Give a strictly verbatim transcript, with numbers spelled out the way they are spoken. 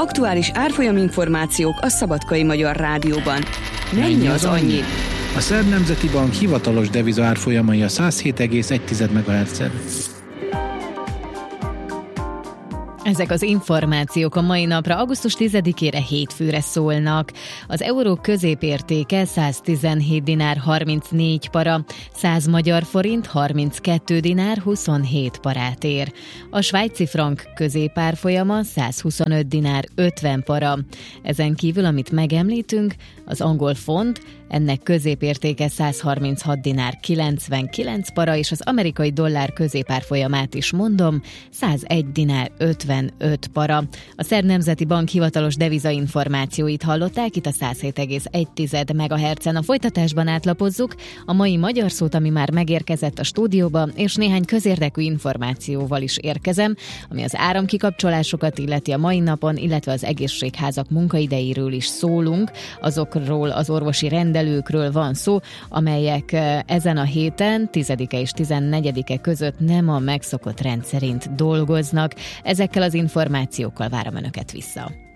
Aktuális árfolyaminformációk a Szabadkai Magyar Rádióban. Mennyi az annyi? A Szerb Nemzeti Bank hivatalos deviza árfolyamai a száz hét egész egy megahertzen. Ezek az információk a mai napra, augusztus tizedikére hétfőre szólnak. Az euró középértéke száztizenhét dinár harmincnégy para, száz magyar forint harminckettő dinár huszonhét parát ér. A svájci frank középárfolyama százhuszonöt dinár ötven para. Ezen kívül, amit megemlítünk, az angol font, ennek középértéke százharminchat dinár kilencvenkilenc para, és az amerikai dollár középárfolyamát is mondom, százegy dinár ötvenöt para. A Szerb Nemzeti Bank hivatalos devizainformációit hallották itt a száz hét egész egy megahertzen. A folytatásban átlapozzuk a mai magyar szót, ami már megérkezett a stúdióba, és néhány közérdekű információval is érkezem, ami az áramkikapcsolásokat illeti a mai napon, illetve az egészségházak munkaidejéről is szólunk, azokról az orvosi rendelőkről van szó, amelyek ezen a héten, tizedike és tizennegyedike között nem a megszokott rendszerint dolgoznak. Ezekkel az információkkal várom Önöket vissza.